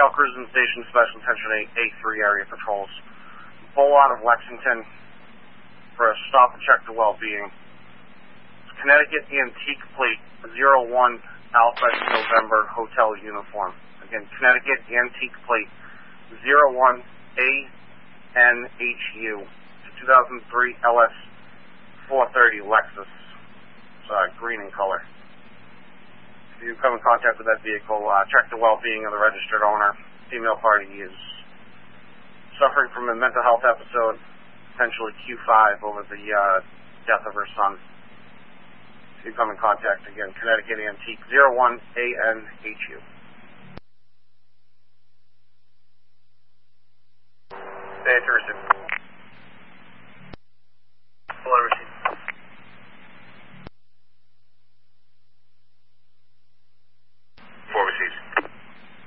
all cruisers and stations, special attention A3 area patrols. Pull out of Lexington for a stop and check the well-being. Connecticut Antique Plate 01 Alpha November Hotel Uniform. Again, Connecticut Antique Plate 01 ANHU. 2003 LS 430 Lexus. It's green in color. If you come in contact with that vehicle, check the well-being of the registered owner. Female party is suffering from a mental health episode, potentially Q5 over the death of her son. If you come in contact, again, Connecticut Antique 01 ANHU. Stay interested. Hello,